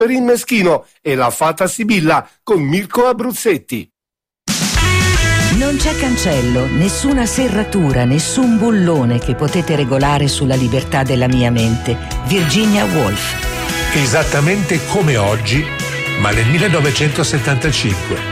per il Meschino e la Fata Sibilla con Mirko Abruzzetti. Non c'è cancello, nessuna serratura, nessun bullone che potete regolare sulla libertà della mia mente. Virginia Woolf. Esattamente come oggi, ma nel 1975.